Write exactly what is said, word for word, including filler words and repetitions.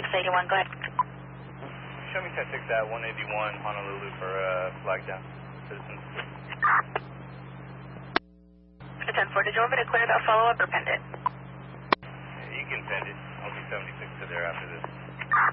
six eighty-one, go ahead. Show me ten six at one eighty-one Honolulu for uh, flag down. Citizens. ten four, did you want me to clear that follow-up or pend it? Yeah, you can send it. I'll be seventy-six to there after this.